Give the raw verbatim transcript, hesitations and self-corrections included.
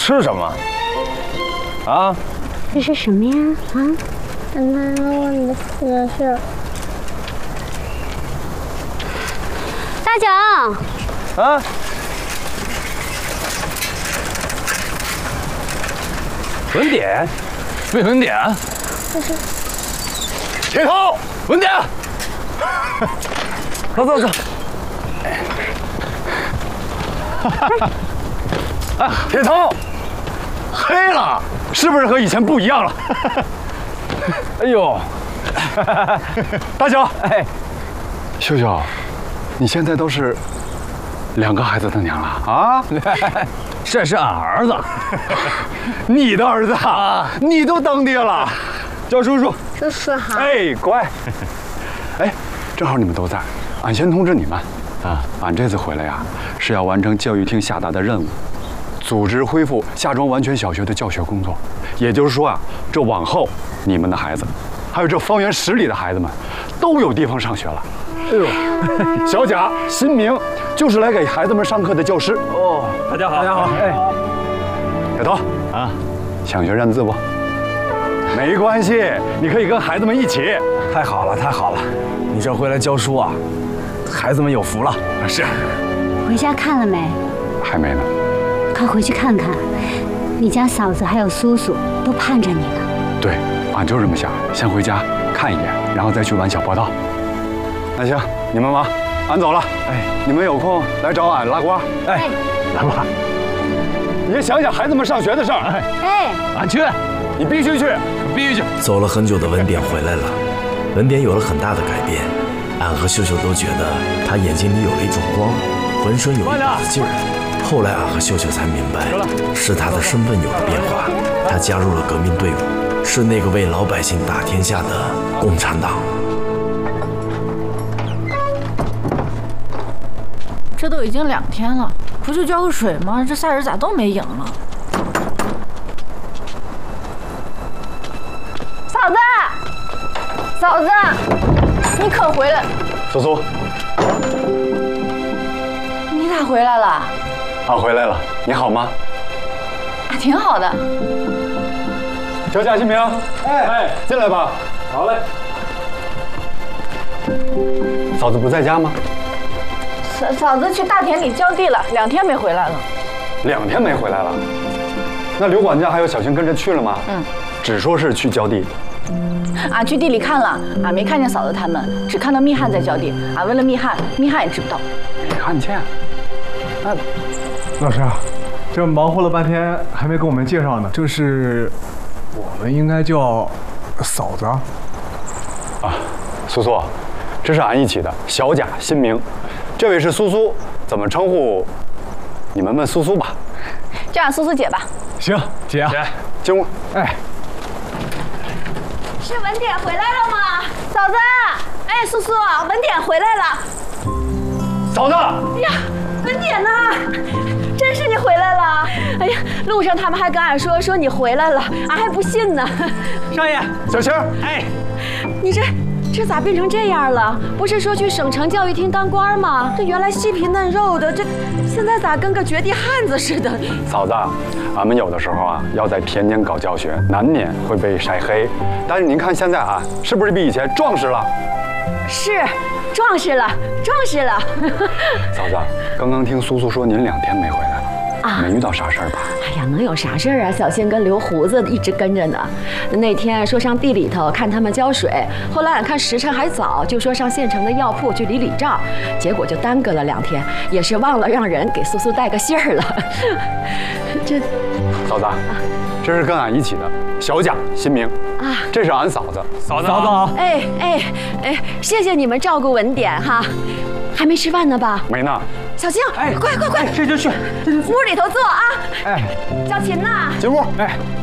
吃什么？啊？ 这是什么呀？啊？ 妈妈问的是是。 大脚。 啊？文典，魏文典。 这是。 铁头，文典。走走走。啊，铁头，黑了，是不是和以前不一样了？哎呦，大脚，哎，秀秀，你现在都是两个孩子的娘了啊？这是俺儿子，你的儿子啊，你都当爹了，叫叔叔。 叔叔好。 哎，乖。哎，正好你们都在，俺先通知你们啊，俺这次回来呀，是要完成教育厅下达的任务，组织恢复夏庄完全小学的教学工作。也就是说啊，这往后你们的孩子，还有这方圆十里的孩子们，都有地方上学了。哎呦，小贾、新明就是来给孩子们上课的教师。哦，大家好，大家好。哎，小头啊，想学认字不？没关系，你可以跟孩子们一起。 太好了，太好了！你这回来教书啊，孩子们有福了。 是。 回家看了没？ 还没呢。 快回去看看，你家嫂子还有苏苏都盼着你呢。 对，俺就这么想，先回家看一眼，然后再去玩小坡道。那行，你们忙，俺走了。哎，你们有空来找俺拉呱。哎，来吧。你也想想孩子们上学的事儿。哎， 哎， 俺去，你必须去，必须去。 走了很久的文典回来了，文典有了很大的改变，俺和秀秀都觉得他眼睛里有了一种光，浑身有一股子劲儿。后来俺和秀秀才明白，是他的身份有了变化，他加入了革命队伍，是那个为老百姓打天下的共产党。 这都已经两天了，不就浇个水吗？这仨人咋都没影了？ 嫂子，嫂子，你可回来！ 苏苏， 你咋回来了？ 俺回来了，你好吗？ 啊，挺好的。 小贾、新明，哎哎，进来吧。好嘞。嫂子不在家吗？ 嫂嫂子去大田里浇地了，两天没回来了。 两天没回来了？那刘管家还有小青跟着去了吗？嗯，只说是去浇地。 俺去地里看了，俺没看见嫂子他们，只看到密汉在浇地。俺问了密汉，密汉也知不道。 没看见？那老师啊，这忙活了半天还没给我们介绍呢。这是我们应该叫嫂子啊。 啊，苏苏，这是俺一起的小贾、新明。这位是苏苏，怎么称呼？你们问苏苏吧。 叫俺苏苏姐吧。 行，姐啊， 姐，进屋。哎， 是文典回来了吗？嫂子，哎，苏苏，文典回来了。 嫂子。 哎呀，文典呢？真是你回来了！哎呀，路上他们还跟俺说说你回来了，俺还不信呢。 少爷， 小青， 哎， 你这。这咋变成这样了？不是说去省城教育厅当官吗？这原来细皮嫩肉的，这现在咋跟个绝地汉子似的？ 嫂子，俺们有的时候啊，要在田间搞教学，难免会被晒黑。但是您看现在啊，是不是比以前壮实了？ 是，壮实了，壮实了。 嫂子，刚刚听苏苏说您两天没回来了，啊，没遇到啥事儿吧？ 哎呀，能有啥事儿啊？小新跟刘胡子一直跟着呢。那天说上地里头看他们浇水，后来俺看时辰还早，就说上县城的药铺去理理账，结果就耽搁了两天，也是忘了让人给苏苏带个信儿了。这， 嫂子，啊，这是跟俺一起的小贾、新明啊，这是俺嫂子。 嫂子，嫂子好。 哎哎哎，谢谢你们照顾文典哈。还没吃饭呢吧？ 没呢。 小青，哎，快快快， 这就去， 屋里头坐啊！ 哎， 叫琴呐， 进屋。 哎，